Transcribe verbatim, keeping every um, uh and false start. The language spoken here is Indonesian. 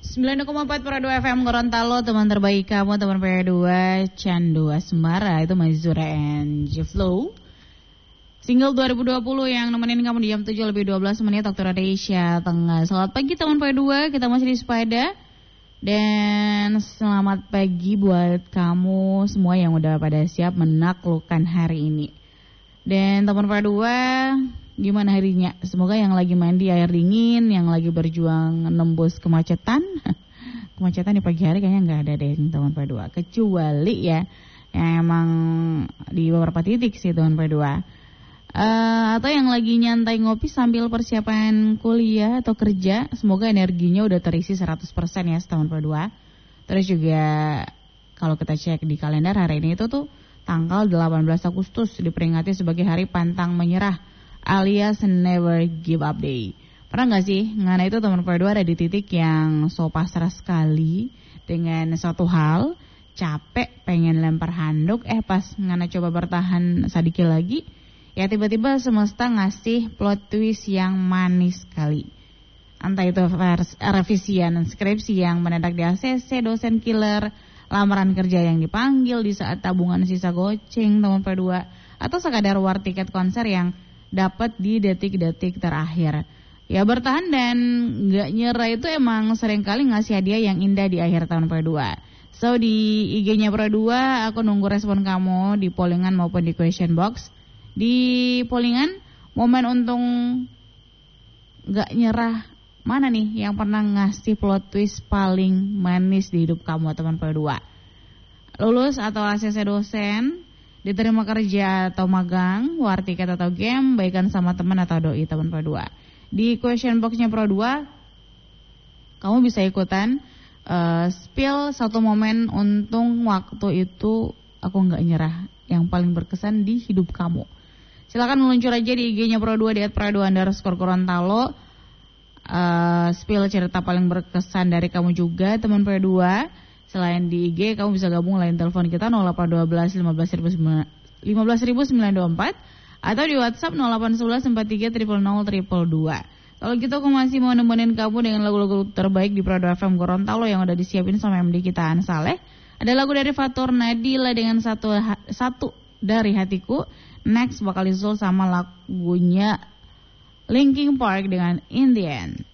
sembilan koma empat Pro dua F M Gorontalo, teman terbaik kamu, teman P dua Candu Asmara, itu Mazura and Jeflow. Single dua ribu dua puluh yang nemenin kamu di jam tujuh lebih dua belas menit waktu Indonesia Tengah. Selamat pagi teman P dua, kita masih di Sepada. Dan selamat pagi buat kamu semua yang udah pada siap menaklukkan hari ini. Dan teman P dua, gimana harinya? Semoga yang lagi mandi air dingin, yang lagi berjuang nembus kemacetan. Kemacetan di pagi hari kayaknya nggak ada deh teman P dua. Kecuali ya yang emang di beberapa titik sih teman P dua. Uh, atau yang lagi nyantai ngopi sambil persiapan kuliah atau kerja, semoga energinya udah terisi seratus persen ya setahun P dua. Terus juga kalau kita cek di kalender hari ini itu tuh tanggal delapan belas Agustus diperingati sebagai hari pantang menyerah alias Never Give Up Day. Pernah gak sih ngana itu teman P dua ada di titik yang so pasrah sekali dengan suatu hal, capek pengen lempar handuk, eh pas ngana coba bertahan sedikit lagi, ya tiba-tiba semesta ngasih plot twist yang manis sekali. Entah itu vers- revisian skripsi yang mendadak di A C C, dosen killer, lamaran kerja yang dipanggil di saat tabungan sisa goceng teman P dua, atau sekadar war tiket konser yang dapat di detik-detik terakhir. Ya bertahan dan gak nyerah itu emang seringkali ngasih hadiah yang indah di akhir tahun P dua. So di I G-nya P dua aku nunggu respon kamu di pollingan maupun di question box. Di pollingan, momen untung gak nyerah mana nih yang pernah ngasih plot twist paling manis di hidup kamu teman P dua? Lulus atau A C C dosen, diterima kerja atau magang, war tiket atau game, baikan sama teman atau doi teman P dua. Di question boxnya P dua, kamu bisa ikutan uh, spill satu momen untung waktu itu aku gak nyerah yang paling berkesan di hidup kamu. Silakan meluncur aja di I G-nya Pro dua di et pro dua underscore Gorontalo. Uh, spill cerita paling berkesan dari kamu juga teman P dua. Selain di I G, kamu bisa gabung lain telepon kita nol delapan satu dua lima belas sembilan dua empat atau di WhatsApp nol delapan satu satu empat tiga nol nol nol nol dua. Kalau gitu aku masih mau nemenin kamu dengan lagu-lagu terbaik di Pro dua F M Gorontalo yang udah disiapin sama M D kita Ansaleh. Ada lagu dari Fatur Nadila dengan satu satu dari hatiku. Next bakal disusul sama lagunya Linkin Park dengan In The End.